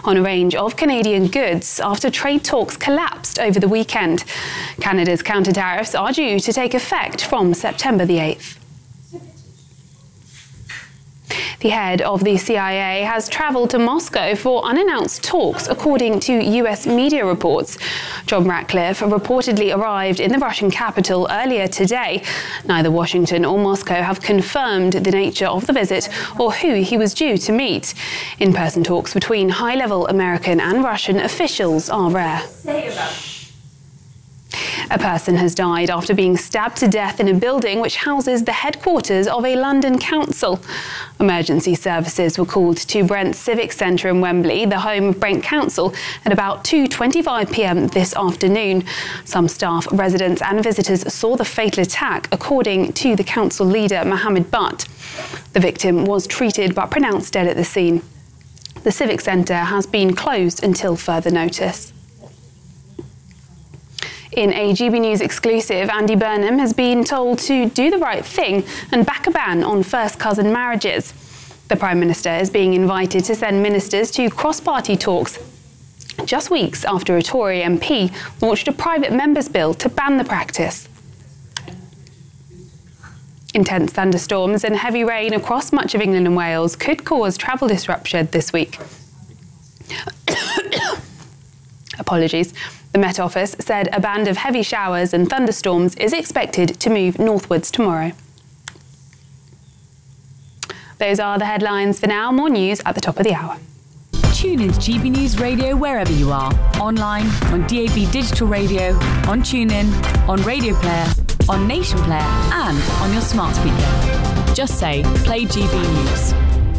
on a range of Canadian goods after trade talks collapsed over the weekend. Canada's counter-tariffs are due to take effect from September the 8th. The head of the CIA has travelled to Moscow for unannounced talks, according to US media reports. John Ratcliffe reportedly arrived in the Russian capital earlier today. Neither Washington or Moscow have confirmed the nature of the visit or who he was due to meet. In-person talks between high-level American and Russian officials are rare. A person has died after being stabbed to death in a building which houses the headquarters of a London council. Emergency services were called to Brent Civic Centre in Wembley, the home of Brent Council, at about 2:25 p.m. this afternoon. Some staff, residents and visitors saw the fatal attack, according to the council leader Mohammed Butt. The victim was treated but pronounced dead at the scene. The Civic Centre has been closed until further notice. In a GB News exclusive, Andy Burnham has been told to do the right thing and back a ban on first cousin marriages. The Prime Minister is being invited to send ministers to cross-party talks just weeks after a Tory MP launched a private member's bill to ban the practice. Intense thunderstorms and heavy rain across much of England and Wales could cause travel disruption this week. Apologies. The Met Office said a band of heavy showers and thunderstorms is expected to move northwards tomorrow. Those are the headlines for now. More news at the top of the hour. Tune into GB News Radio wherever you are. Online, on DAB Digital Radio, on TuneIn, on Radio Player, on Nation Player and on your smart speaker. Just say, play GB News.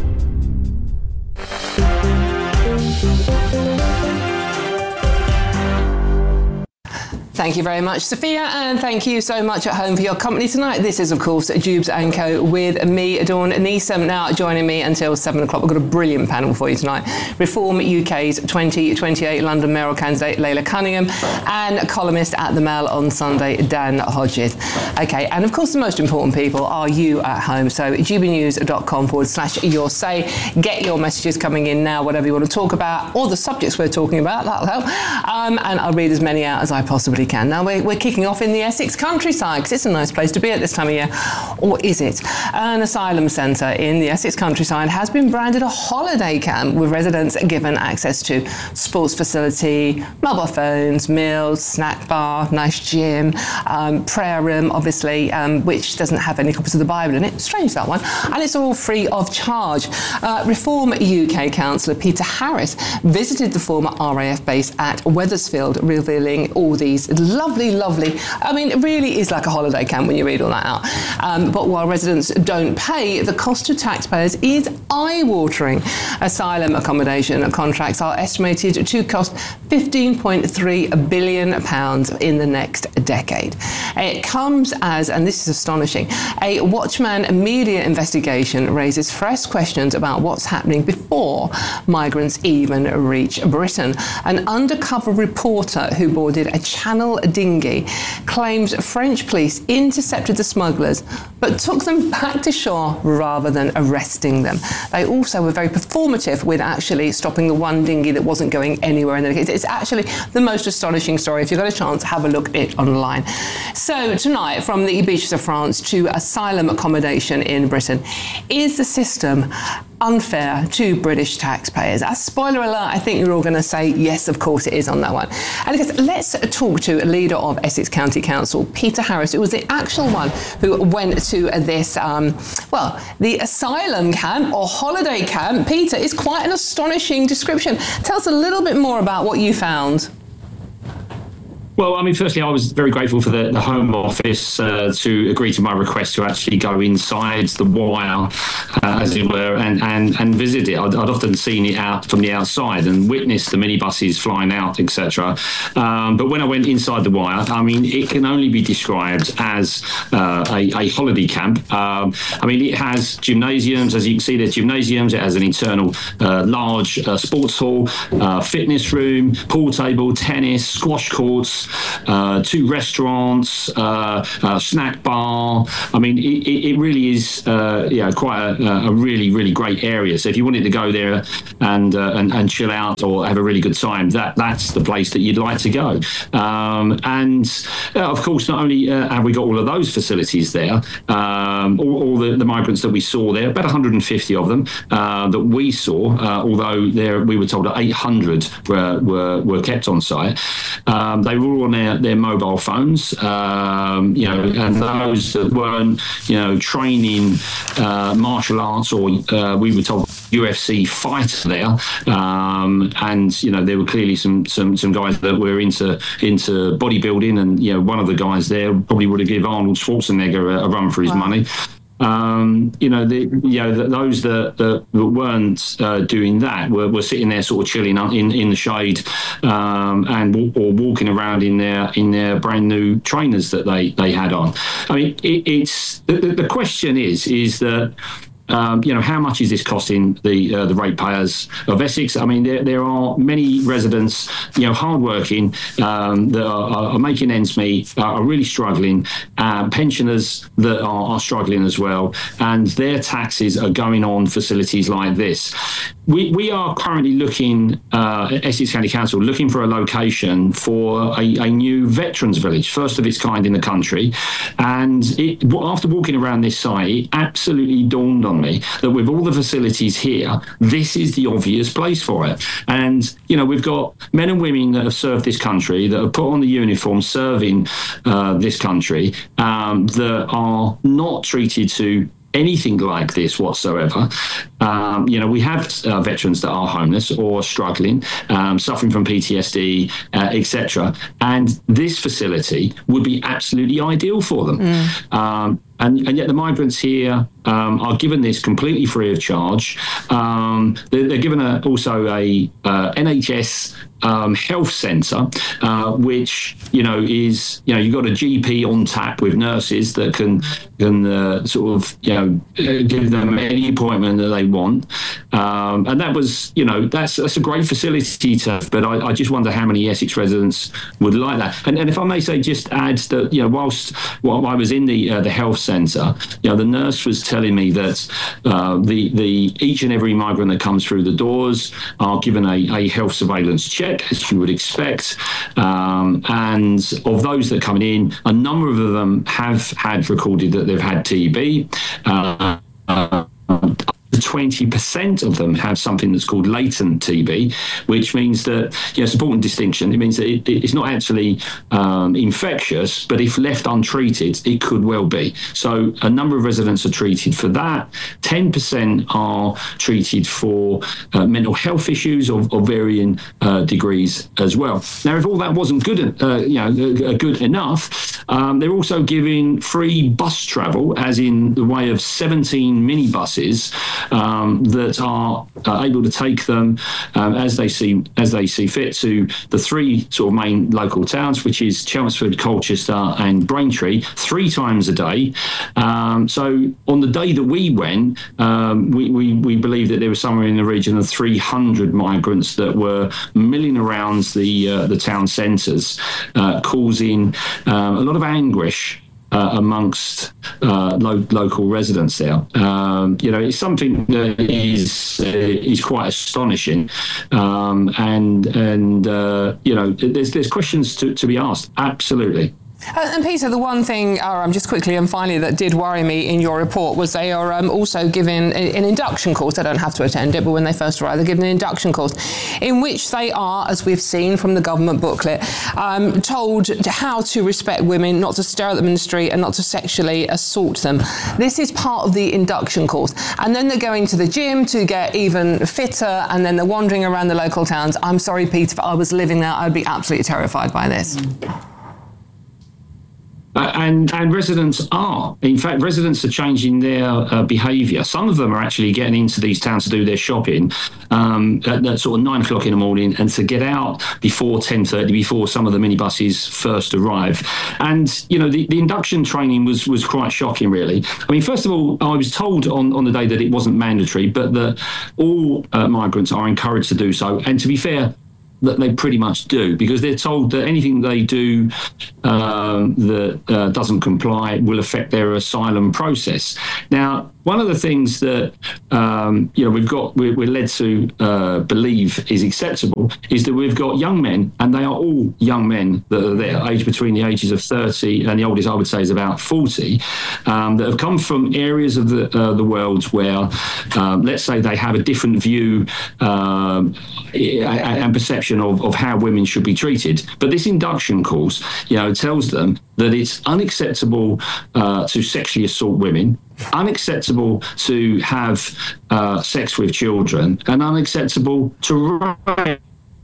Thank you very much, Sophia, and thank you so much at home for your company tonight. This is, of course, Jubes & Co. with me, Dawn Neeson. Now joining me until 7 o'clock. We've got a brilliant panel for you tonight. Reform UK's 2028 London mayoral candidate, Layla Cunningham, and columnist at The Mail on Sunday, Dan Hodges. OK, and of course, the most important people are you at home. So gbnews.com/your say. Get your messages coming in now, whatever you want to talk about, or the subjects we're talking about. That'll help. And I'll read as many out as I possibly can. Now, we're kicking off in the Essex countryside because it's a nice place to be at this time of year. Or is it? An asylum centre in the Essex countryside has been branded a holiday camp with residents given access to sports facility, mobile phones, meals, snack bar, nice gym, prayer room, obviously, which doesn't have any copies of the Bible in it. Strange, that one. And it's all free of charge. Reform UK councillor Peter Harris visited the former RAF base at Wethersfield, revealing all these lovely, I mean, it really is like a holiday camp when you read all that out. But while residents don't pay, the cost to taxpayers is eye-watering. Asylum accommodation contracts are estimated to cost £15.3 billion in the next decade. It comes as, and this is astonishing, a Watchman media investigation raises fresh questions about what's happening before migrants even reach Britain. An undercover reporter who boarded a Channel dinghy claims French police intercepted the smugglers but took them back to shore rather than arresting them. They also were very performative with actually stopping the one dinghy that wasn't going anywhere. It's actually the most astonishing story. If you've got a chance, have a look at it online. So tonight, from the beaches of France to asylum accommodation in Britain, is the system unfair to British taxpayers? As spoiler alert, I think you're all going to say yes, of course it is on that one. And because let's talk to leader of Essex County Council, Peter Harris, who was the actual one who went to this, the asylum camp or holiday camp. Peter, it's quite an astonishing description. Tell us a little bit more about what you found. Well, I mean, firstly, I was very grateful for the Home Office to agree to my request to actually go inside the wire, as it were, and visit it. I'd often seen it out from the outside and witnessed the minibuses flying out, etc. But when I went inside the wire, I mean, it can only be described as a holiday camp. I mean, it has gymnasiums, as you can see, there's gymnasiums. It has an internal large sports hall, fitness room, pool table, tennis, squash courts, 2 restaurants, snack bar. I mean, it really is quite a really, really great area. So if you wanted to go there and chill out or have a really good time, that's the place that you'd like to go. Of course, not only have we got all of those facilities there, all the migrants that we saw there, about 150 of them that we saw, although we were told that 800 were kept on site. They were all on their mobile phones, and those that weren't, training martial arts or we were told UFC fighter there, and there were clearly some guys that were into bodybuilding, and one of the guys there probably would have given Arnold Schwarzenegger a run for his money. Those that weren't doing that were sitting there sort of chilling in the shade, or walking around in their brand new trainers that they had on. I mean, it's the question is that. How much is this costing the ratepayers of Essex? I mean, there are many residents, hardworking, that are making ends meet, are really struggling, pensioners that are struggling as well, and their taxes are going on facilities like this. We are currently looking, Essex County Council, looking for a location for a new veterans village, first of its kind in the country. And after walking around this site, it absolutely dawned on me that with all the facilities here, this is the obvious place for it. And, we've got men and women that have served this country, that have put on the uniform serving this country, that are not treated to anything like this whatsoever. We have veterans that are homeless or struggling, suffering from PTSD, etc. And this facility would be absolutely ideal for them. And yet the migrants here are given this completely free of charge. They're given also a NHS health centre, which is you've got a GP on tap with nurses that can give them any appointment that they want, and that was that's a great facility to have. But I just wonder how many Essex residents would like that. And if I may say, just add that whilst I was in the health centre, the nurse was telling me that the each and every migrant that comes through the doors are given a health surveillance check, as you would expect, and of those that are coming in, a number of them have had recorded that they've had TB. 20% of them have something that's called latent TB, which means that, it's an important distinction. It means that it's not actually infectious, but if left untreated, it could well be. So a number of residents are treated for that. 10% are treated for mental health issues of varying degrees as well. Now, if all that wasn't good, good enough, they're also giving free bus travel, as in the way of 17 minibuses that are able to take them as they see fit to the 3 sort of main local towns, which is Chelmsford, Colchester, and Braintree, 3 times a day. So on the day that we went, we believe that there was somewhere in the region of 300 migrants that were milling around the town centres, causing a lot of anguish amongst local residents there. It's something that is quite astonishing, and there's questions to be asked. Absolutely. And Peter, the one thing, just quickly and finally, that did worry me in your report was they are also given an induction course. They don't have to attend it, but when they first arrive, they're given an induction course in which they are, as we've seen from the government booklet, told how to respect women, not to stare at them in the street and not to sexually assault them. This is part of the induction course. And then they're going to the gym to get even fitter, and then they're wandering around the local towns. I'm sorry, Peter, if I was living there, I'd be absolutely terrified by this. And residents are. In fact, residents are changing their behaviour. Some of them are actually getting into these towns to do their shopping at sort of 9 o'clock in the morning, and to get out before 10:30, before some of the minibuses first arrive. And, the induction training was quite shocking, really. I mean, first of all, I was told on the day that it wasn't mandatory, but that all migrants are encouraged to do so. And to be fair, that they pretty much do, because they're told that anything they do that doesn't comply will affect their asylum process. Now, one of the things that we're led to believe is acceptable is that we've got young men, and they are all young men that are there, aged between the ages of 30 and the oldest I would say is about 40, that have come from areas of the world where, let's say, they have a different view and perception of how women should be treated. But this induction course, tells them that it's unacceptable to sexually assault women, unacceptable to have sex with children, and unacceptable to rape.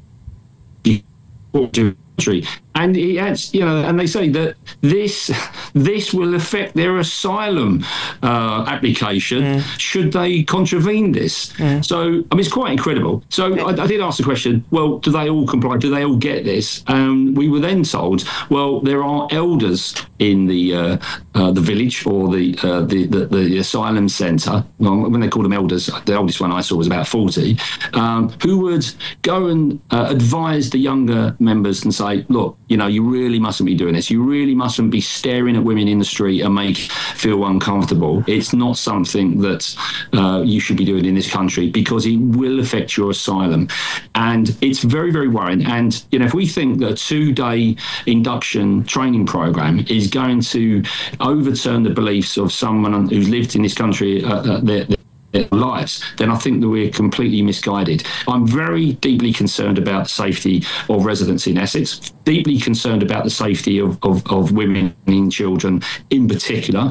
And it adds, and they say that this will affect their asylum application should they contravene this. So, it's quite incredible. So I did ask the question, well, do they all comply? Do they all get this? We were then told, well, there are elders in the village or the asylum centre. Well, when they call them elders, the oldest one I saw was about 40, who would go and advise the younger members and say, look, you really mustn't be doing this. You really mustn't be staring at women in the street and feel uncomfortable. It's not something that you should be doing in this country, because it will affect your asylum. And it's very, very worrying. And, if we think that a 2-day induction training program is going to overturn the beliefs of someone who's lived in this country their lives, then I think that we're completely misguided. I'm very deeply concerned about the safety of residents in Essex, deeply concerned about the safety of women and children in particular.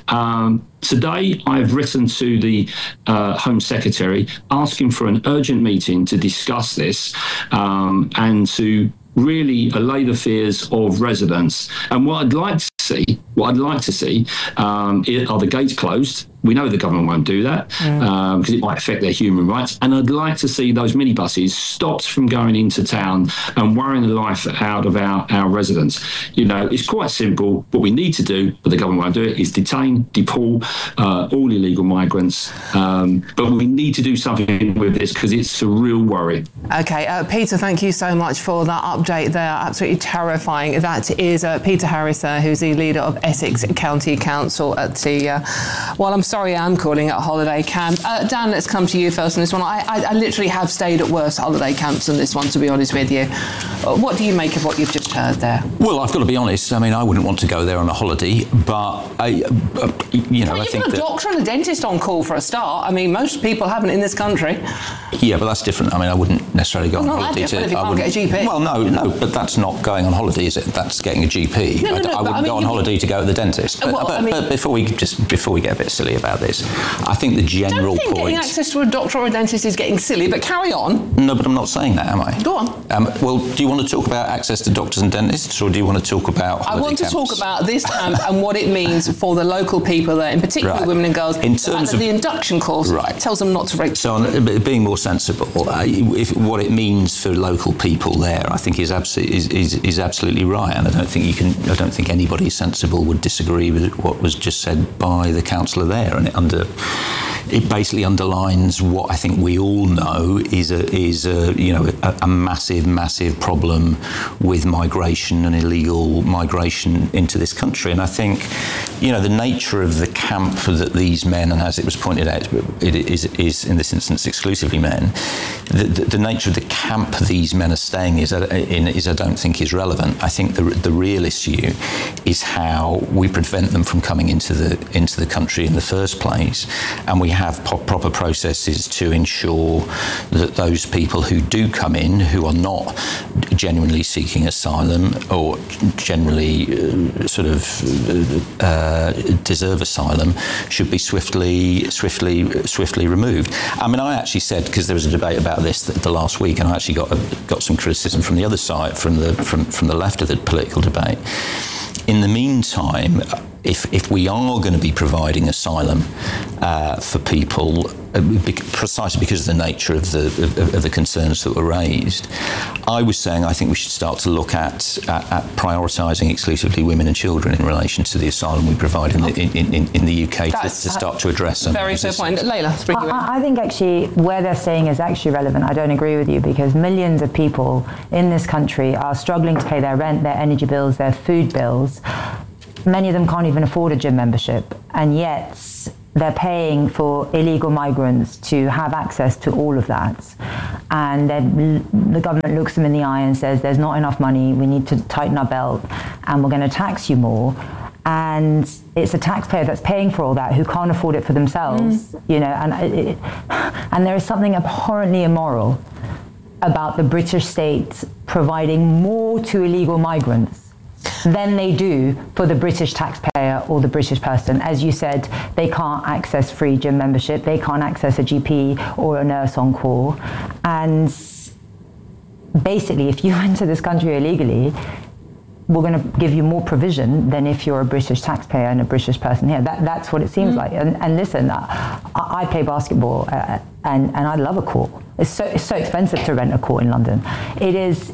Today, I've written to the Home Secretary asking for an urgent meeting to discuss this and to really allay the fears of residents. And what I'd like to see are the gates closed. We know the government won't do that because it might affect their human rights. And I'd like to see those minibuses stopped from going into town and worrying the life out of our residents. It's quite simple. What we need to do, but the government won't do it, is detain, deport all illegal migrants. But we need to do something with this because it's a real worry. Okay, Peter, thank you so much for that update there. Absolutely terrifying. That is Peter Harris, who's the leader of Essex County Council at the, I'm sorry, I'm calling it a holiday camp. Dan, let's come to you first on this one. I literally have stayed at worse holiday camps than this one, to be honest with you. What do you make of what you've just heard there? Well, I've got to be honest. I wouldn't want to go there on a holiday, but I think a doctor and a dentist on call for a start. Most people haven't in this country. Yeah, but that's different. I wouldn't necessarily go on holiday if you can't get a GP. Well, no, but that's not going on holiday, is it? That's getting a GP. I wouldn't go on holiday to go to the dentist. But before we get a bit silly about this, I think the general point. Getting access to a doctor or a dentist is getting silly, but carry on. No, but I'm not saying that, am I? Go on. Well, do you want to talk about access to doctors and dentists, or do you want to talk about holiday I want camps? to talk about this camp and what it means for the local people there, in particular women and girls. In terms of the induction course tells them not to rape. So, being more sensible, what it means for local people there, I think is absolutely right, and I don't think anybody sensible would disagree with what was just said by the councillor there, and it basically underlines what I think we all know is a massive problem with migration and illegal migration into this country. And I think, the nature of the camp that these men, and as it was pointed out, it is in this instance exclusively men, the nature of the camp these men are staying in I don't think is relevant. I think the real issue is how we prevent them from coming into the country in the first place, and we have proper processes to ensure that those people who do come in, who are not genuinely seeking asylum or generally deserve asylum, should be swiftly removed. I actually said, because there was a debate about this the last week, and I actually got some criticism from the other side, from the left of the political debate. In the meantime, if we are going to be providing asylum for people, precisely because of the nature of the concerns that were raised, I was saying I think we should start to look at prioritising exclusively women and children in relation to the asylum we provide in the UK to start to address some very fair point. Layla, I think actually where they're saying is actually relevant. I don't agree with you, because millions of people in this country are struggling to pay their rent, their energy bills, their food bills. Many of them can't even afford a gym membership, and yet they're paying for illegal migrants to have access to all of that. And the government looks them in the eye and says, there's not enough money, we need to tighten our belt, and we're going to tax you more. And it's a taxpayer that's paying for all that who can't afford it for themselves, you know, and there is something abhorrently immoral about the British state providing more to illegal migrants than they do for the British taxpayer or the British person. As you said, they can't access free gym membership, they can't access a GP or a nurse on call. And basically, if you enter this country illegally, we're going to give you more provision than if you're a British taxpayer and a British person here. That's what it seems like. And listen, I play basketball and I love a court. It's so expensive to rent a court in London. It is,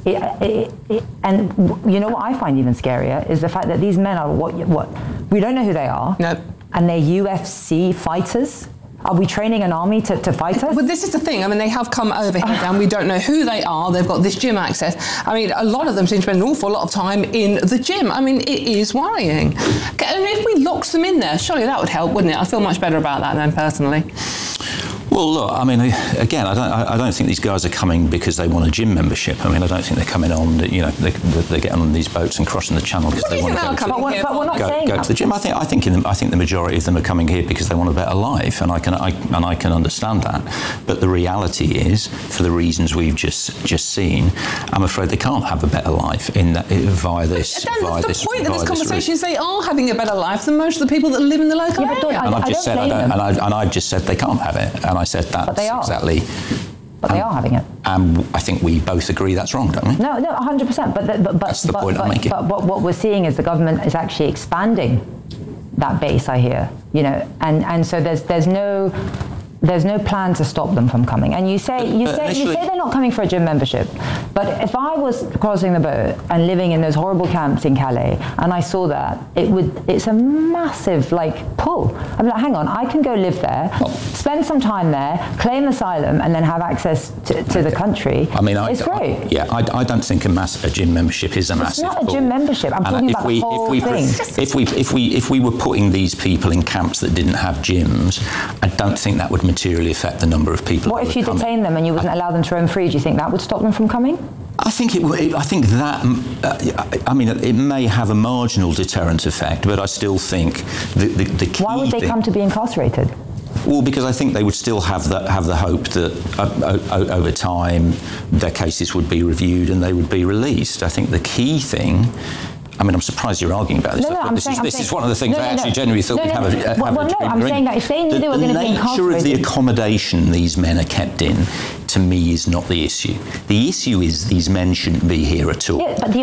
and you know what I find even scarier is the fact that these men are what we don't know who they are. Nope. And they're UFC fighters. Are we training an army to fight us? Well, this is the thing. I mean, they have come over here and we don't know who they are. They've got this gym access. I mean, a lot of them seem to spend an awful lot of time in the gym. I mean, it is worrying. And if we locked them in there, surely that would help, wouldn't it? I feel much better about that then, personally. Well, look, I mean, again, I don't think these guys are coming because they want a gym membership. I mean, I don't think they're coming on, you know, they're getting on these boats and crossing the channel because they want to go to the gym. I think the majority of them are coming here because they want a better life, and I can understand that. But the reality is, for the reasons we've just seen, I'm afraid they can't have a better life via this. The point of this conversation is they are having a better life than most of the people that live in the local area. And I've just said they can't have it. And I said that's exactly. But they are having it. I think we both agree that's wrong, don't we? No, 100%. But that's the point I'm making. But what we're seeing is the government is actually expanding that base. I hear, you know, and so there's no plan to stop them from coming. And you say they're not coming for a gym membership. But if I was crossing the boat and living in those horrible camps in Calais and I saw that, it's a massive pull. I'm like, hang on, I can go live there, spend some time there, claim asylum, and then have access to the country. I mean, it's great. I don't think a gym membership is a massive pull. It's not a gym membership. I'm talking about the whole thing. If we were putting these people in camps that didn't have gyms, I don't think that would materially affect the number of people. What if you detain them and you wouldn't allow them to roam free? Do you think that would stop them from coming? I think it may have a marginal deterrent effect, but I still think the key. Why would they come to be incarcerated? Well, because I think they would still have the hope that over time their cases would be reviewed and they would be released. I think the key thing. I mean, I'm surprised you're arguing about this. This is one of the things I actually genuinely thought we'd have a debate. I'm saying that if they knew they were going to be incarcerated. The nature of the accommodation these men are kept in, to me, is not the issue. The issue is these men shouldn't be here at all. Yeah, but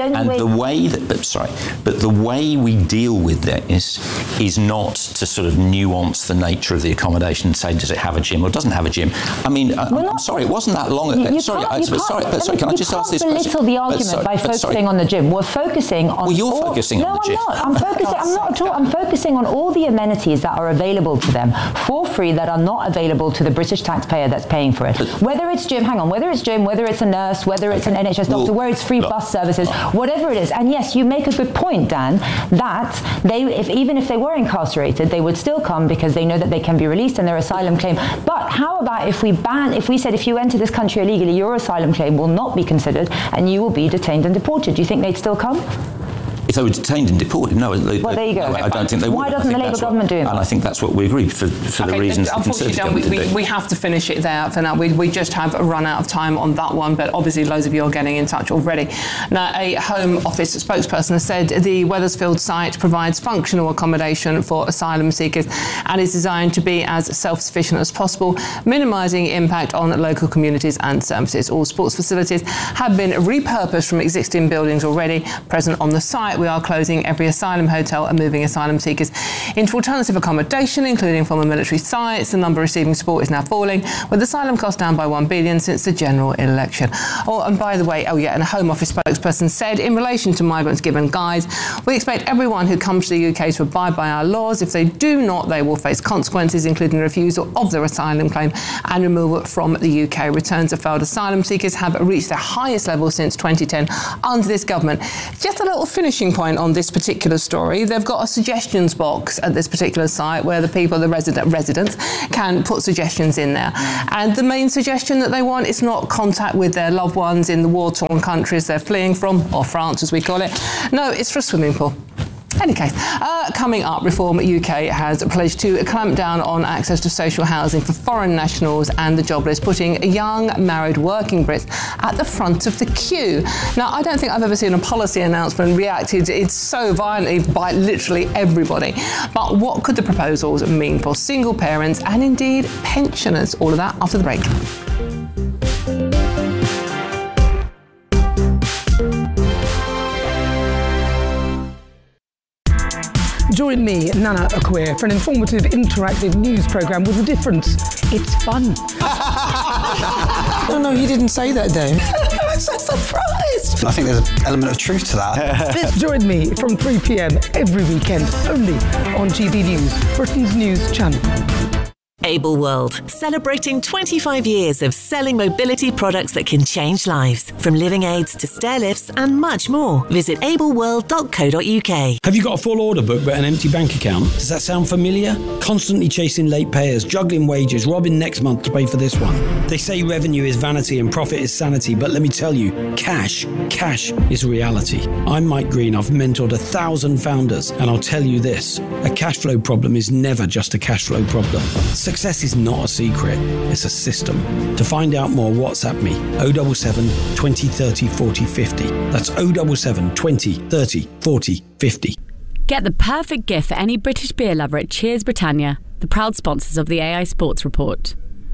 the way we deal with this is not to sort of nuance the nature of the accommodation and say, does it have a gym or doesn't have a gym? I mean, I'm sorry, it wasn't that long ago. Can I just ask this question? Belittle the argument by focusing on the gym. We're focusing on. You're focusing on the gym. No, I'm not. I'm not at all. I'm focusing on all the amenities that are available to them for free that are not available to the British taxpayer that's paying for it. Whether it's gym, whether it's a nurse, whether it's an NHS doctor, whether it's free bus services, whatever it is. And yes, you make a good point, Dan, that even if they were incarcerated, they would still come because they know that they can be released and their asylum claim. But how about if we said if you enter this country illegally, your asylum claim will not be considered and you will be detained and deported? Do you think they'd still come? If they were detained and deported, no. Well, there you go. No, I don't think they would. Why doesn't the Labour government do that? And I think that's what we agree for the reasons the Conservative government do. We have to finish it there for now. We just have run out of time on that one, but obviously loads of you are getting in touch already. Now, a Home Office spokesperson has said the Wethersfield site provides functional accommodation for asylum seekers and is designed to be as self-sufficient as possible, minimising impact on local communities and services. All sports facilities have been repurposed from existing buildings already present on the site, we are closing every asylum hotel and moving asylum seekers into alternative accommodation, including former military sites. The number receiving support is now falling, with asylum costs down by $1 billion since the general election. Oh, and by the way, and a Home Office spokesperson said, in relation to migrants given guides, we expect everyone who comes to the UK to abide by our laws. If they do not, they will face consequences, including refusal of their asylum claim and removal from the UK. Returns of failed asylum seekers have reached their highest level since 2010 under this government. Just a little finishing point on this particular story. They've got a suggestions box at this particular site where the people, the residents, can put suggestions in there. And the main suggestion that they want is not contact with their loved ones in the war-torn countries they're fleeing from, or France as we call it. No, it's for a swimming pool. Any case, coming up, Reform UK has pledged to clamp down on access to social housing for foreign nationals and the jobless, putting young married working Brits at the front of the queue. Now, I don't think I've ever seen a policy announcement reacted so violently by literally everybody. But what could the proposals mean for single parents and indeed pensioners? All of that after the break. Join me, Nana Akweer, for an informative, interactive news programme with a difference. It's fun. No, you didn't say that, Dave. I'm so surprised. I think there's an element of truth to that. Join me from 3 p.m. every weekend, only on GB News, Britain's news channel. Able World, celebrating 25 years of selling mobility products that can change lives. From living aids to stair lifts and much more. Visit ableworld.co.uk. Have you got a full order book but an empty bank account? Does that sound familiar? Constantly chasing late payers, juggling wages, robbing next month to pay for this one. They say revenue is vanity and profit is sanity, but let me tell you, cash is reality. I'm Mike Green. I've mentored 1,000 founders, and I'll tell you this, a cash flow problem is never just a cash flow problem. Success is not a secret, it's a system. To find out more, WhatsApp me 077 20 30 40 50. That's 077 20 30 40 50. Get the perfect gift for any British beer lover at Cheers Britannia, the proud sponsors of the AI Sports Report.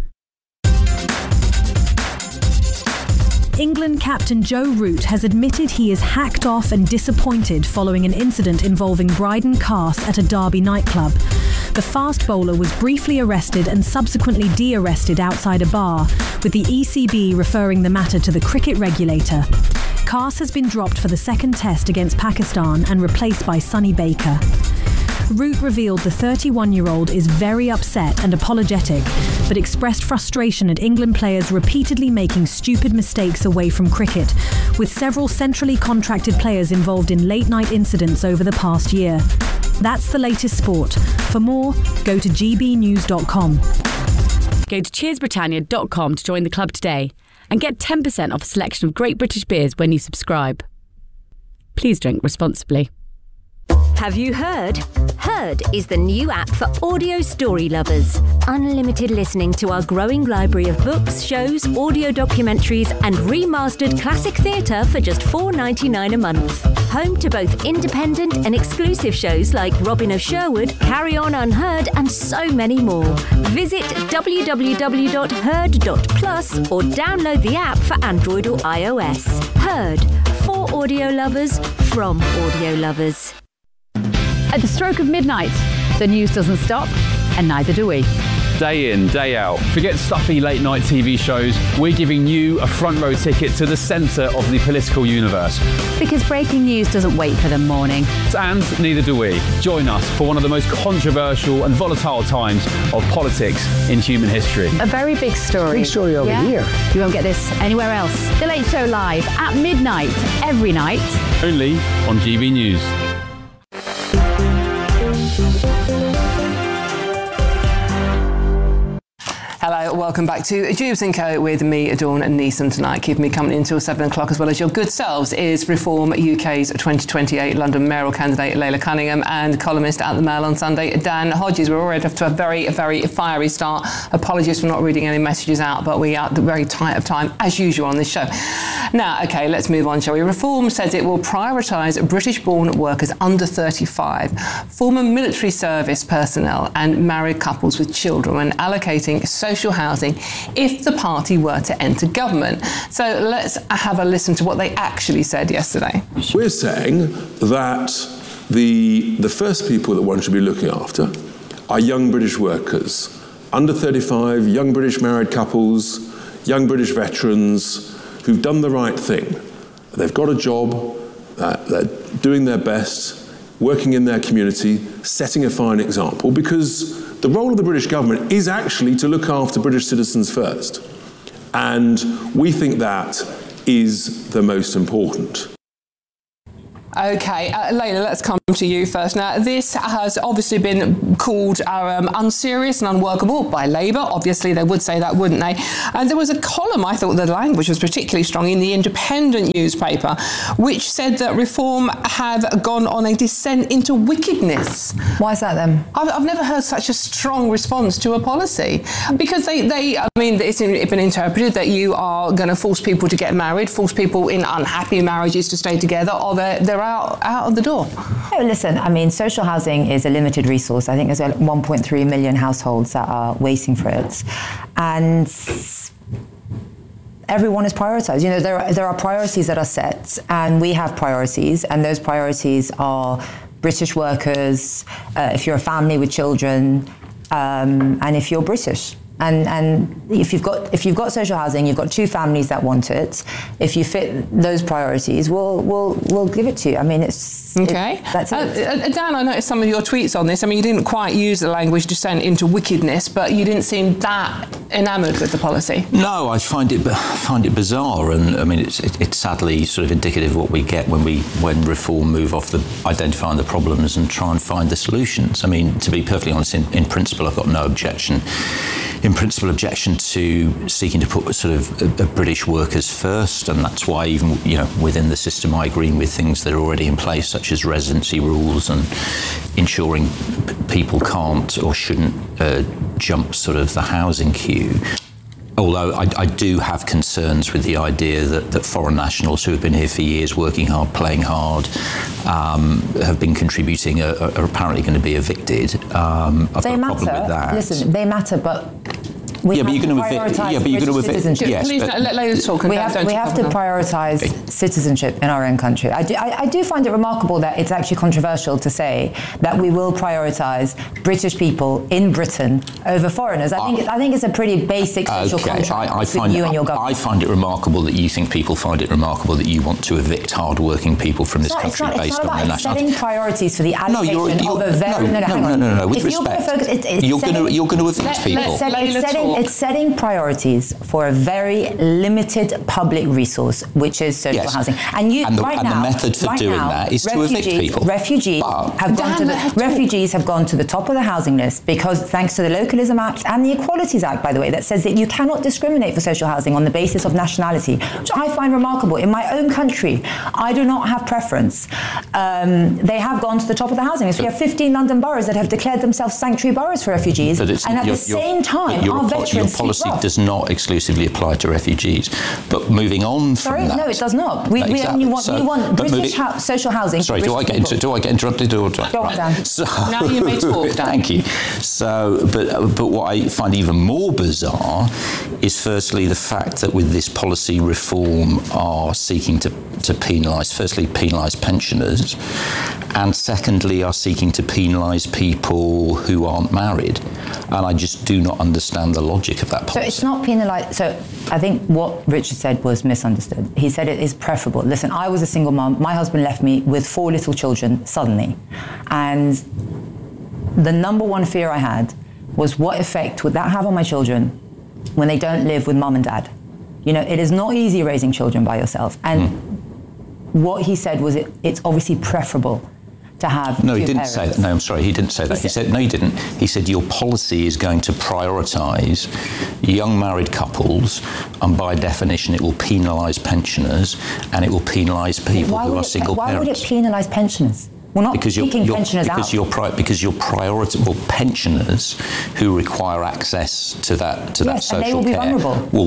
England captain Joe Root has admitted he is hacked off and disappointed following an incident involving Bryden Carse at a Derby nightclub. The fast bowler was briefly arrested and subsequently de-arrested outside a bar, with the ECB referring the matter to the cricket regulator. Carse has been dropped for the second test against Pakistan and replaced by Sonny Baker. Root revealed the 31-year-old is very upset and apologetic, but expressed frustration at England players repeatedly making stupid mistakes away from cricket, with several centrally contracted players involved in late-night incidents over the past year. That's the latest sport. For more, go to gbnews.com. Go to cheersbritannia.com to join the club today and get 10% off a selection of great British beers when you subscribe. Please drink responsibly. Have you heard? Heard is the new app for audio story lovers. Unlimited listening to our growing library of books, shows, audio documentaries and remastered classic theatre for just $4.99 a month. Home to both independent and exclusive shows like Robin of Sherwood, Carry On Unheard and so many more. Visit www.heard.plus or download the app for Android or iOS. Heard, for audio lovers, from audio lovers. At the stroke of midnight, the news doesn't stop, and neither do we. Day in, day out. Forget stuffy late-night TV shows. We're giving you a front-row ticket to the centre of the political universe. Because breaking news doesn't wait for the morning. And neither do we. Join us for one of the most controversial and volatile times of politics in human history. A very big story. Big story over here. You won't get this anywhere else. The Late Show live at midnight, every night. Only on GB News. Hello, welcome back to Jubes & Co with me, Dawn Neeson, tonight. Keeping me company until 7 o'clock, as well as your good selves, is Reform UK's 2028 London mayoral candidate Layla Cunningham and columnist at the Mail on Sunday, Dan Hodges. We're already off to a very, very fiery start. Apologies for not reading any messages out, but we are very tight of time, as usual, on this show. Now, OK, let's move on, shall we? Reform says it will prioritise British-born workers under 35, former military service personnel and married couples with children when allocating social housing housing if the party were to enter government. So let's have a listen to what they actually said yesterday. We're saying that the first people that one should be looking after are young British workers, under 35, young British married couples, young British veterans who've done the right thing. They've got a job, they're doing their best, working in their community, setting a fine example, because the role of the British government is actually to look after British citizens first. And we think that is the most important. Okay, Layla, let's come to you first. Now, this has obviously been called unserious and unworkable by Labour. Obviously, they would say that, wouldn't they? And there was a column, I thought the language was particularly strong, in the Independent newspaper, which said that Reform have gone on a descent into wickedness. Why is that then? I've never heard such a strong response to a policy. Because I mean, it's been interpreted that you are going to force people to get married, force people in unhappy marriages to stay together, or they're out of the door. No, listen, I mean, social housing is a limited resource. I think there's 1.3 million households that are waiting for it. And everyone is prioritised. You know, there are priorities that are set, and we have priorities, and those priorities are British workers, if you're a family with children, and if you're British. And if you've got social housing, you've got two families that want it. If you fit those priorities, we'll give it to you. I mean, that's it. Dan, I noticed some of your tweets on this. I mean, you didn't quite use the language descent into wickedness, but you didn't seem that enamoured with the policy. No, I find it bizarre, and I mean, it's sadly sort of indicative of what we get when Reform move off the identifying the problems and try and find the solutions. I mean, to be perfectly honest, in principle, I've got no objection. In principle, objection to seeking to put sort of British workers first, and that's why even within the system I agree with things that are already in place, such as residency rules and ensuring people can't or shouldn't jump sort of the housing queue. Although I do have concerns with the idea that foreign nationals who have been here for years, working hard, playing hard, have been contributing, are apparently going to be evicted. I've got a problem with that. Listen, they matter, but we have to prioritise citizenship. Yes, please let Layla talk. We have to prioritise citizenship in our own country. I do find it remarkable that it's actually controversial to say that we will prioritise British people in Britain over foreigners. I think it's a pretty basic social contract between you and your government. I find it remarkable that you think people find it remarkable that you want to evict hard-working people from this country based on their nationality. Setting priorities for the allocation of a very... No. With respect, you're going to evict people. It's setting priorities for a very limited public resource, which is social housing. And the method for doing that is to evict people. Refugees have gone to the top of the housing list because, thanks to the Localism Act and the Equalities Act, by the way, that says that you cannot discriminate for social housing on the basis of nationality, which I find remarkable. In my own country, I do not have preference. They have gone to the top of the housing list. We have 15 London boroughs that have declared themselves sanctuary boroughs for refugees, and at the same time, our veterans. Your policy does not exclusively apply to refugees. But moving on from that... No, it does not. We want British social housing. Sorry, do I get interrupted or do I? Go on, Dan. Now you may talk, Dan. Thank you. So, but what I find even more bizarre is firstly the fact that with this policy Reform are seeking to penalise pensioners, and secondly are seeking to penalise people who aren't married. And I just do not understand the logic of that policy. So it's not penalised. So I think what Richard said was misunderstood. He said it is preferable. Listen, I was a single mum. My husband left me with 4 little children suddenly. And the number one fear I had was, what effect would that have on my children when they don't live with mum and dad? You know, it is not easy raising children by yourself. And what he said was it's obviously preferable to have No, he didn't say that. No, I'm sorry, he didn't say that. He said, no, he didn't. He said your policy is going to prioritise young married couples, and by definition it will penalise pensioners, and it will penalise people who are single parents. Why would it penalise pensioners? We're not kicking pensioners out. Because you're pensioners who require access to that social care. And they will be vulnerable. Well,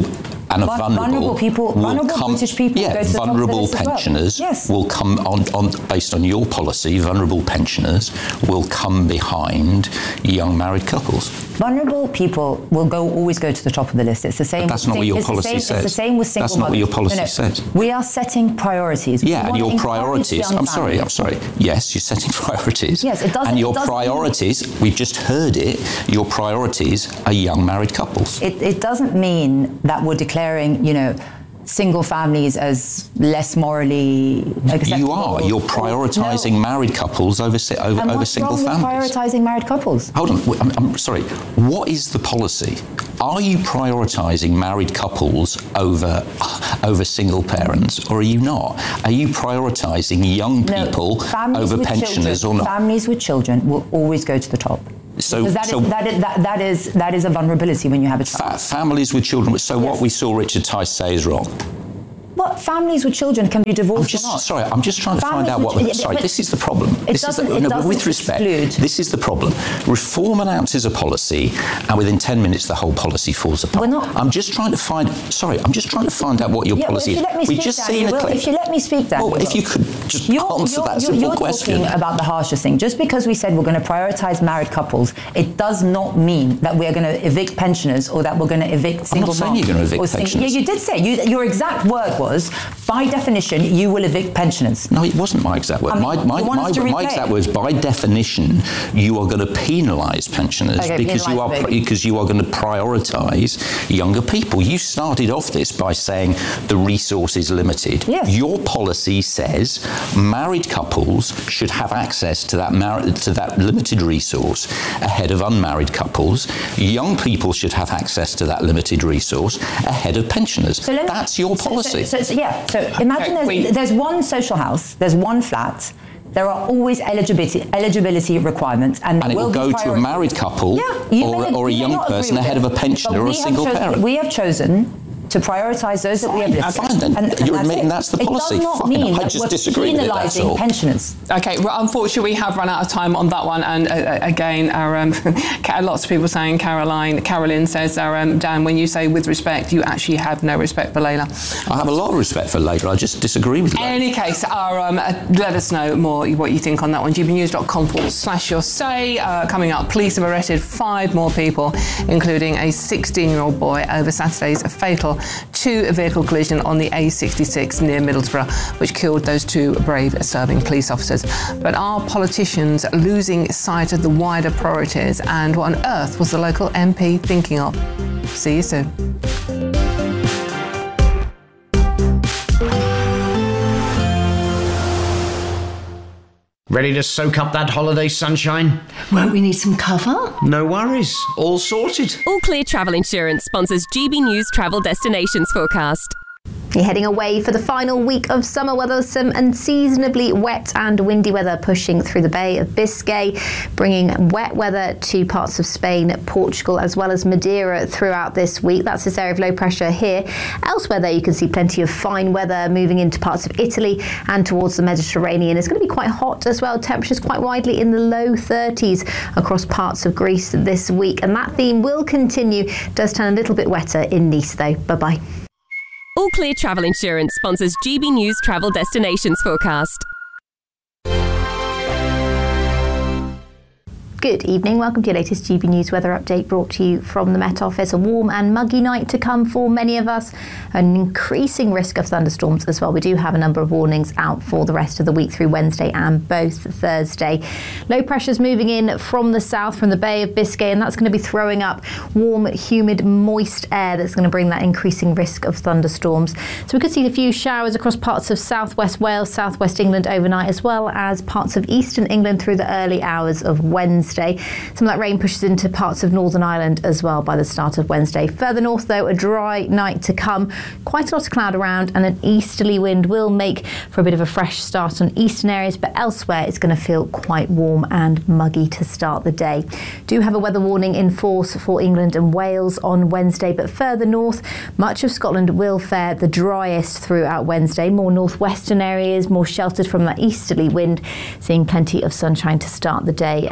and a vulnerable people, vulnerable British people, go to the top of the list as well. Pensioners will come on based on your policy. Vulnerable pensioners will come behind young married couples. Vulnerable people will always go to the top of the list. It's the same. But that's not what your policy says. It's the same with single mothers. That's not what your policy says. We are setting priorities. Yeah, and your priorities. I'm sorry. Yes, you're setting priorities. Yes, it doesn't. And your priorities, we've just heard it. Your priorities are young married couples. It doesn't mean that we're declaring, single families as less morally acceptable. You are. You're prioritising married couples over single families. Prioritising married couples. Hold on. I'm sorry. What is the policy? Are you prioritising married couples over single parents, or are you not? Are you prioritising young people over pensioners or not? Families with children will always go to the top. That is a vulnerability when you have a child. Families with children. So what we saw Richard Tice say is wrong. What families with children can be divorced or not? Sorry, I'm just trying to find out what... Sorry, this is the problem. With respect, this is the problem. Reform announces a policy, and within 10 minutes the whole policy falls apart. I'm just trying to find out what your policy is. We've just seen a clip. If you let me speak, Dan. Well, if you could just answer that simple question. You're talking about the harshest thing. Just because we said we're going to prioritise married couples, it does not mean that we're going to evict pensioners or that we're going to evict single moms. I'm not saying you're going to evict pensioners. Yeah, you did say. Your exact word was, by definition, you will evict pensioners. No, it wasn't my exact word. My exact word is, by definition, you are going to penalise pensioners because you are going to prioritise younger people. You started off this by saying the resource is limited. Yes. Your policy says married couples should have access to that limited resource ahead of unmarried couples. Young people should have access to that limited resource ahead of pensioners. That's your policy. So imagine there's one social house, there's one flat. There are always eligibility requirements, and it will go to a married couple or a young person ahead of a pensioner or a single parent. We have chosen to prioritise those that we have listed. Fine, then. You're admitting that's the policy. It does not mean that we're penalising pensioners. Okay, well, unfortunately, we have run out of time on that one. And again, lots of people saying, Carolyn says, Dan, when you say with respect, you actually have no respect for Layla. I have a lot of respect for Layla. I just disagree with Layla. In any case, let us know more what you think on that one. gbnews.com/your say. Coming up, police have arrested 5 more people, including a 16-year-old boy, over Saturday's fatal two-vehicle collision on the A66 near Middlesbrough, which killed those 2 brave serving police officers. But are politicians losing sight of the wider priorities, and what on earth was the local MP thinking of? See you soon. Ready to soak up that holiday sunshine? Won't we need some cover? No worries. All sorted. All Clear Travel Insurance sponsors GB News Travel Destinations Forecast. You're heading away for the final week of summer weather, some unseasonably wet and windy weather pushing through the Bay of Biscay, bringing wet weather to parts of Spain, Portugal, as well as Madeira throughout this week. That's this area of low pressure here. Elsewhere there, you can see plenty of fine weather moving into parts of Italy and towards the Mediterranean. It's going to be quite hot as well. Temperatures quite widely in the low 30s across parts of Greece this week. And that theme will continue. It does turn a little bit wetter in Nice though. Bye-bye. All Clear Travel Insurance sponsors GB News Travel Destinations Forecast. Good evening. Welcome to your latest GB News weather update, brought to you from the Met Office. A warm and muggy night to come for many of us. An increasing risk of thunderstorms as well. We do have a number of warnings out for the rest of the week through Wednesday and both Thursday. Low pressure's moving in from the south, from the Bay of Biscay, and that's going to be throwing up warm, humid, moist air that's going to bring that increasing risk of thunderstorms. So we could see a few showers across parts of southwest Wales, southwest England overnight, as well as parts of eastern England through the early hours of Wednesday. Some of that rain pushes into parts of Northern Ireland as well by the start of Wednesday. Further north, though, a dry night to come. Quite a lot of cloud around, and an easterly wind will make for a bit of a fresh start on eastern areas, but elsewhere it's going to feel quite warm and muggy to start the day. Do have a weather warning in force for England and Wales on Wednesday, but further north, much of Scotland will fare the driest throughout Wednesday. More northwestern areas, more sheltered from that easterly wind, seeing plenty of sunshine to start the day as well.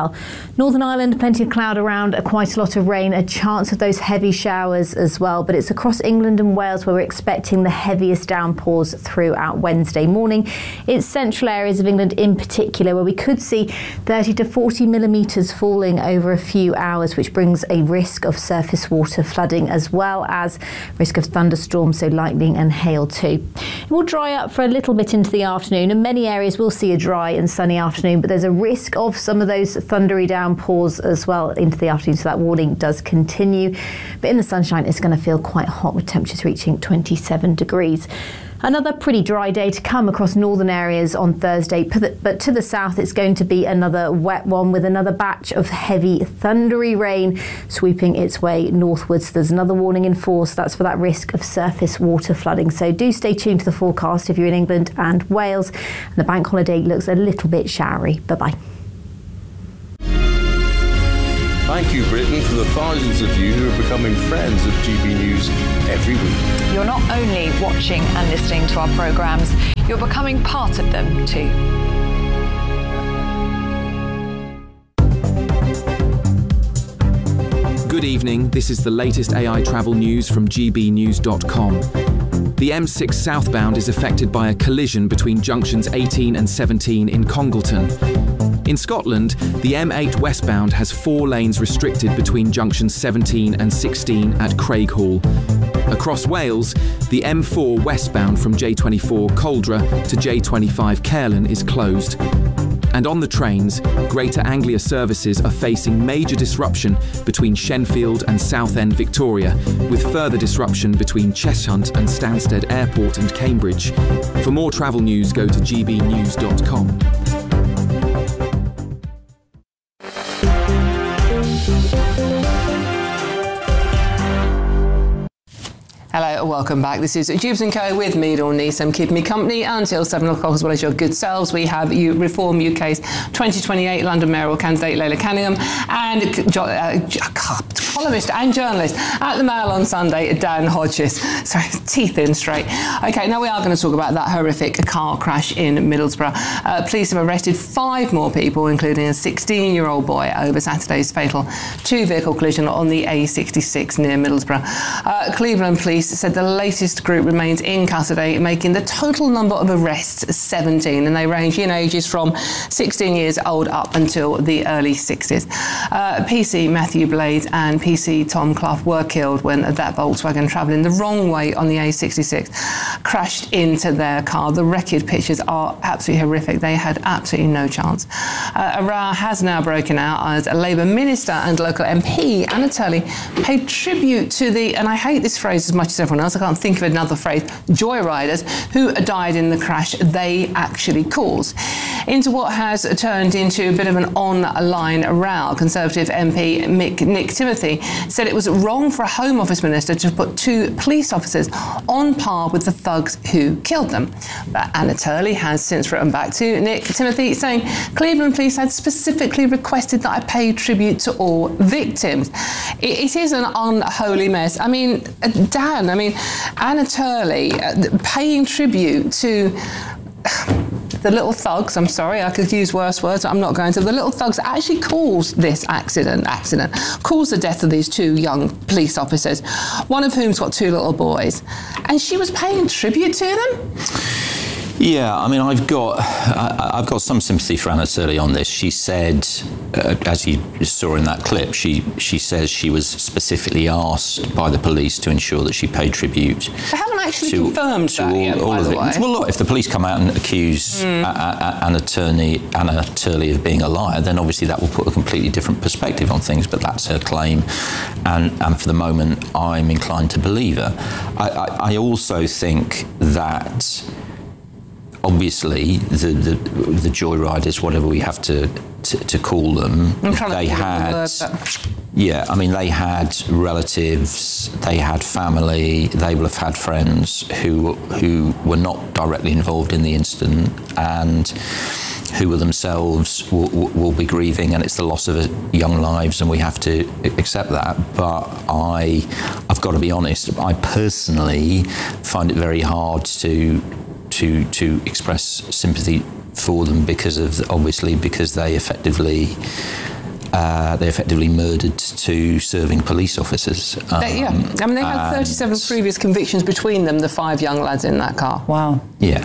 well. Northern Ireland, plenty of cloud around, quite a lot of rain, a chance of those heavy showers as well, but it's across England and Wales where we're expecting the heaviest downpours throughout Wednesday morning. It's central areas of England in particular where we could see 30 to 40 millimetres falling over a few hours, which brings a risk of surface water flooding as well as risk of thunderstorms, so lightning and hail too. It will dry up for a little bit into the afternoon, and many areas will see a dry and sunny afternoon, but there's a risk of some of those thundery downpours as well into the afternoon, so that warning does continue. But in the sunshine, it's going to feel quite hot with temperatures reaching 27 degrees. Another pretty dry day to come across northern areas on Thursday, but to the south it's going to be another wet one with another batch of heavy thundery rain sweeping its way northwards. There's another warning in force, that's for that risk of surface water flooding. So do stay tuned to the forecast if you're in England and Wales. And the bank holiday looks a little bit showery. Bye-bye. Thank you, Britain, for the thousands of you who are becoming friends of GB News every week. You're not only watching and listening to our programmes, you're becoming part of them too. Good evening, this is the latest AI travel news from gbnews.com. The M6 southbound is affected by a collision between junctions 18 and 17 in Congleton. In Scotland, the M8 westbound has 4 lanes restricted between junctions 17 and 16 at Craighall. Across Wales, the M4 westbound from J24 Coldra to J25 Caerleon is closed. And on the trains, Greater Anglia services are facing major disruption between Shenfield and Southend Victoria, with further disruption between Cheshunt and Stansted Airport and Cambridge. For more travel news, go to gbnews.com. Hello, welcome back. This is Jubes & Co with me, Dawn Neeson, keeping me company until 7 o'clock, as well as your good selves. We have Reform UK's 2028 London mayoral candidate Layla Canningham and columnist and journalist at the Mail on Sunday, Dan Hodges. Sorry, teeth in straight. Okay, now we are going to talk about that horrific car crash in Middlesbrough. Police have arrested 5 more people, including a 16-year-old boy, over Saturday's fatal 2-vehicle collision on the A66 near Middlesbrough. Cleveland Police said the latest group remains in custody, making the total number of arrests 17, and they range in ages from 16 years old up until the early 60s. PC Matthew Blades and PC Tom Clough were killed when that Volkswagen travelling the wrong way on the A66 crashed into their car. The wreckage pictures are absolutely horrific. They had absolutely no chance. A row has now broken out as a Labour minister and local MP, Anna Turley, paid tribute to the, and I hate this phrase as much as everyone else, I can't think of another phrase, joyriders who died in the crash they actually caused, into what has turned into a bit of an online row. Conservative MP Nick Timothy said it was wrong for a Home Office minister to put 2 police officers on par with the thugs who killed them. But Anna Turley has since written back to Nick Timothy saying Cleveland Police had specifically requested that I pay tribute to all victims. It is an unholy mess. I mean, Dan, Anna Turley paying tribute to the little thugs, I'm sorry, I could use worse words, I'm not going to. The little thugs actually caused this accident, caused the death of these 2 young police officers, one of whom's got 2 little boys. And she was paying tribute to them? Yeah, I've got some sympathy for Anna Turley on this. She said, as you saw in that clip, she says she was specifically asked by the police to ensure that she paid tribute. They haven't actually confirmed that yet, by the way. Well, look, if the police come out and accuse Anna Turley of being a liar, then obviously that will put a completely different perspective on things, but that's her claim, and for the moment, I'm inclined to believe her. I also think that obviously the joyriders, whatever we have to call them, they had relatives, they had family, they will have had friends who were not directly involved in the incident and who themselves will be grieving, and it's the loss of young lives, and we have to accept that. But I've got to be honest, I personally find it very hard to express sympathy for them because they effectively they effectively murdered 2 serving police officers. They had 37 previous convictions between them, the 5 young lads in that car. Wow. Yeah.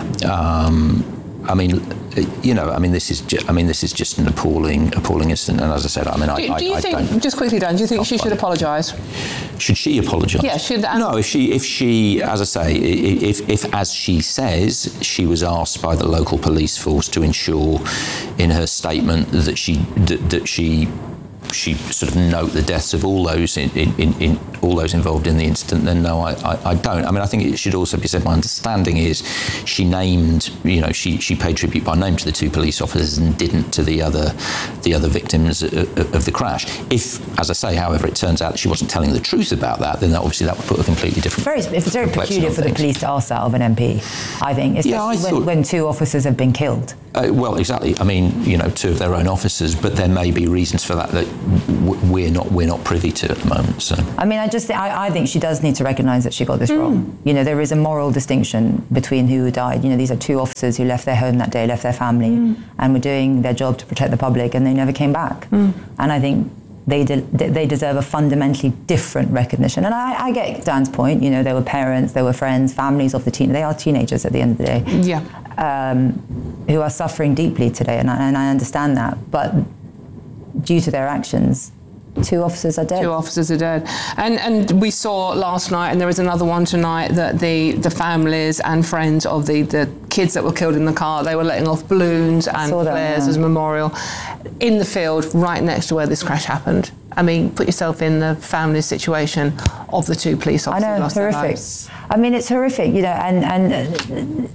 This is just an appalling incident. And as I said, do you think, just quickly, Dan, do you think she should apologise? Should she apologise? Yeah, No, if she, as I say, if as she says, she was asked by the local police force to ensure in her statement that she sort of note the deaths of all those in all those involved in the incident, then no, I don't. I think it should also be said, my understanding is she named, she paid tribute by name to the 2 police officers and didn't to the other victims of the crash. If, as I say, however, it turns out that she wasn't telling the truth about that, then obviously that would put a completely different... It's very peculiar for the police to ask that of an MP, I think, especially when 2 officers have been killed. Well, exactly. 2 of their own officers, but there may be reasons for that we're not privy to at the moment. So I think she does need to recognise that she got this wrong. There is a moral distinction between who died. These are 2 officers who left their home that day, left their family, and were doing their job to protect the public, and they never came back. And I think they deserve a fundamentally different recognition. And I get Dan's point. They were parents, they were friends, families of the they are teenagers at the end of the day. Yeah. Who are suffering deeply today, and I understand that. But due to their actions, 2 officers are dead. 2 officers are dead. And we saw last night, and there is another one tonight, that the families and friends of the kids that were killed in the car, they were letting off balloons and flares as a memorial in the field right next to where this crash happened. Put yourself in the family's situation of the 2 police officers. I know, horrific. It's horrific, and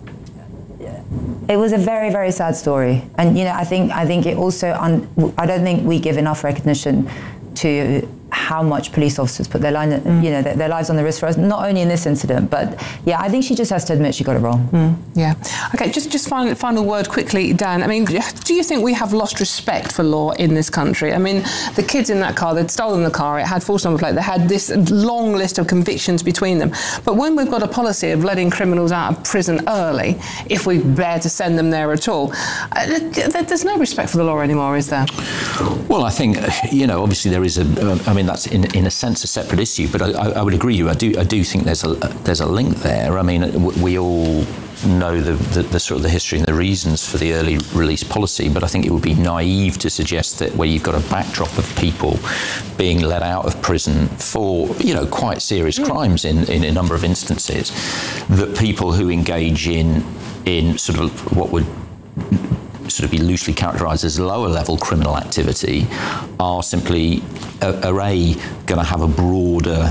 it was a very, very sad story. And, I think it also, I don't think we give enough recognition to how much police officers put their lives on the risk for us, not only in this incident, but I think she just has to admit she got it wrong. Yeah. Okay, just final word quickly, Dan. Do you think we have lost respect for law in this country? The kids in that car, they'd stolen the car, it had false number plate, they had this long list of convictions between them. But when we've got a policy of letting criminals out of prison early, if we bear to send them there at all, there's no respect for the law anymore, is there? Well, I think, obviously there is that's in a sense a separate issue, but I would agree with you. I do think there's a link there. We all know the sort of the history and the reasons for the early release policy, but I think it would be naive to suggest that where you've got a backdrop of people being let out of prison for quite serious crimes in a number of instances, that people who engage in sort of what would sort of be loosely characterised as lower level criminal activity are simply going to have a broader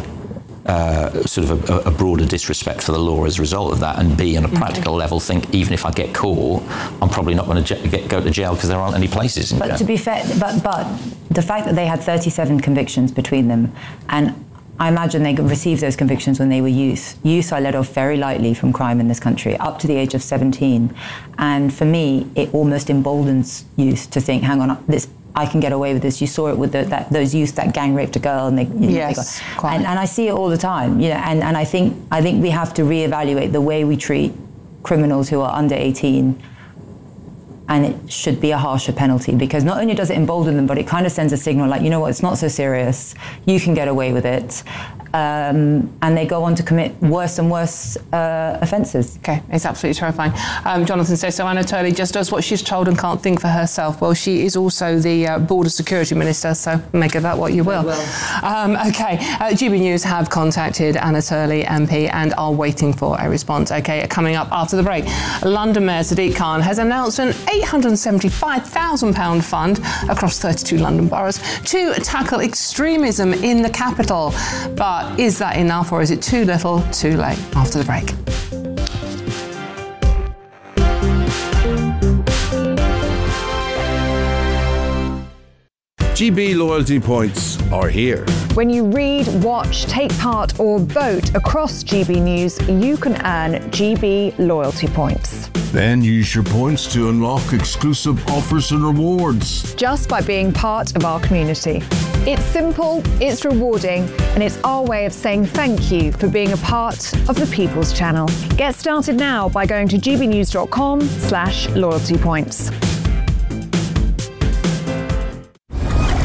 a broader disrespect for the law as a result of that, and B, on a practical level, think even if I get caught, I'm probably not going to go to jail because there aren't any places in jail. But to be fair, but the fact that they had 37 convictions between them, and I imagine they received those convictions when they were youth. Youth are let off very lightly from crime in this country, up to the age of 17. And for me, it almost emboldens youth to think, hang on, I can get away with this. You saw it with those youth that gang raped a girl, and and I see it all the time. And I think we have to reevaluate the way we treat criminals who are under 18. And it should be a harsher penalty, because not only does it embolden them, but it kind of sends a signal like, it's not so serious. You can get away with it. And they go on to commit worse and worse offences. Okay, it's absolutely terrifying. Jonathan says, so Anna Turley just does what she's told and can't think for herself. Well, she is also the Border Security Minister, so make of that what you will. GB News have contacted Anna Turley MP and are waiting for a response. Okay, coming up after the break, London Mayor Sadiq Khan has announced an £875,000 fund across 32 London boroughs to tackle extremism in the capital. But is that enough, or is it too little, too late? After the break. GB loyalty points are here. When you read, watch, take part or vote across GB News, you can earn GB loyalty points. Then use your points to unlock exclusive offers and rewards. Just by being part of our community. It's simple, it's rewarding, and it's our way of saying thank you for being a part of the People's Channel. Get started now by going to gbnews.com/loyalty points.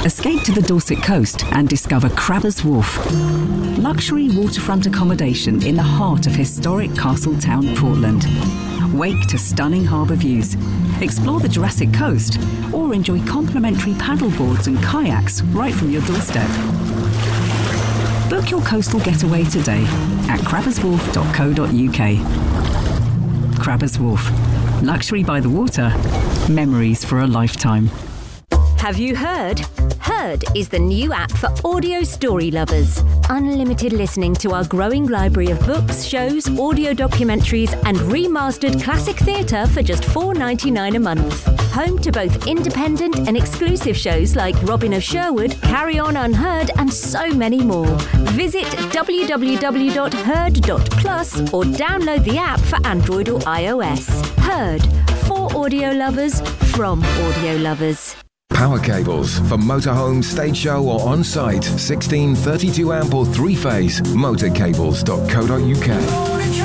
Escape to the Dorset coast and discover Crabbers Wharf. Luxury waterfront accommodation in the heart of historic Castletown, Portland. Wake to stunning harbour views. Explore the Jurassic Coast or enjoy complimentary paddle boards and kayaks right from your doorstep. Book your coastal getaway today at crabberswharf.co.uk. Crabbers Wharf. Luxury by the water. Memories for a lifetime. Have you heard? Heard is the new app for audio story lovers. Unlimited listening to our growing library of books, shows, audio documentaries, and remastered classic theatre for just $4.99 a month. Home to both independent and exclusive shows like Robin of Sherwood, Carry On Unheard, and so many more. Visit www.heard.plus or download the app for Android or iOS. Heard. For audio lovers, from audio lovers. Power cables for motorhome, stage show or on-site. 16, 32 amp or 3-phase. Motorcables.co.uk.